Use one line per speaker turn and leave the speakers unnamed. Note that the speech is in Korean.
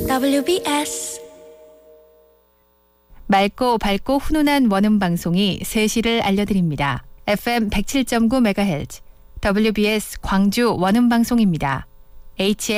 WBS
맑고 밝고 훈훈한 원음 방송이 3시를 알려드립니다. FM 107.9MHz WBS 광주 원음 방송입니다.